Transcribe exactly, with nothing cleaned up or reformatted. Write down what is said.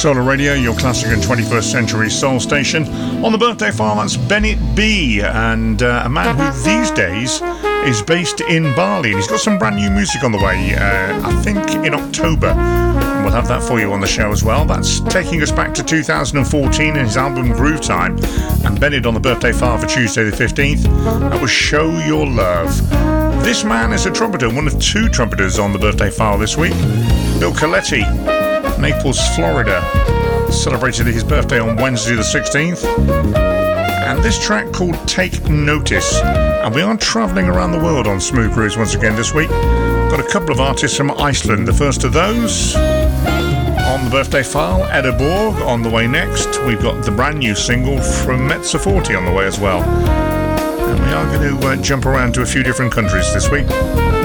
Solar Radio, your classic and twenty-first century soul station. On the birthday file, that's Bennett B, and uh, a man who these days is based in Bali. And he's got some brand new music on the way, uh, I think in October. And we'll have that for you on the show as well. That's taking us back to two thousand fourteen and his album Groove Time. And Bennett on the birthday file for Tuesday the fifteenth, that was Show Your Love. This man is a trumpeter, one of two trumpeters on the birthday file this week. Bill Coletti, Naples, Florida, celebrated his birthday on Wednesday the sixteenth. And this track called Take Notice. And we are travelling around the world on Smooth Grooves once again this week. Got a couple of artists from Iceland. The first of those on the birthday file, Edda Borg on the way next. We've got the brand new single from Mezza Forte on the way as well. And we are going to uh, jump around to a few different countries this week.